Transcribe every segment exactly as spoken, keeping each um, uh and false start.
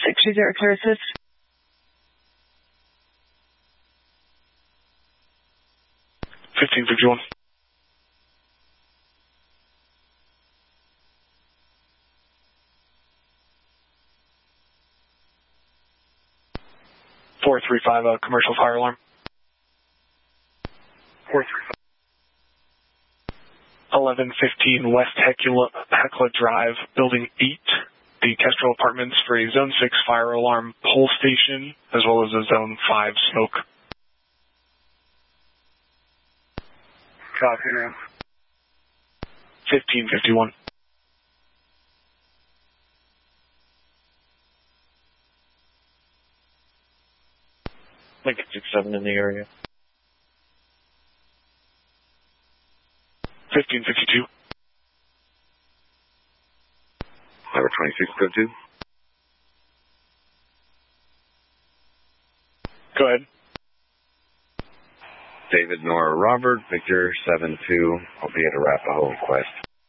six two zero, clear assist. fifteen fifty-one. four three five, uh, commercial fire alarm. four three five. eleven fifteen West Hecla, Hecla Drive, Building eight, the Kestrel Apartments, for a Zone six fire alarm pole station, as well as a Zone five smoke. Copy, man. fifteen fifty-one. Lincoln six seven in the area. fifteen fifty-two. Tower twenty-six, go to. Go ahead. David Nora Robert, Victor seven two, I'll be at Arapahoe West.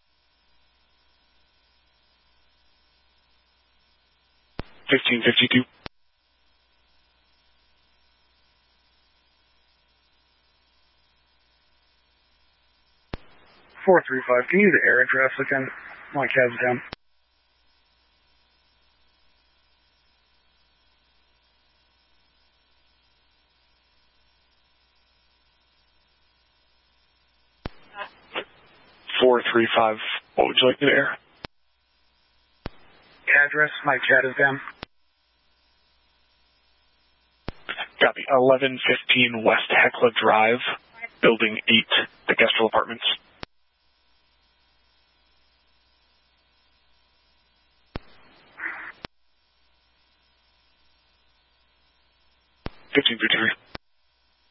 fifteen fifty-two. four three five, can you use the air address again? My cab's down. four three five, what would you like me to air? Address, my cat is down. Copy. eleven fifteen West Hecla Drive, Building eight, the Kestrel Apartments. fifteen fifty-three.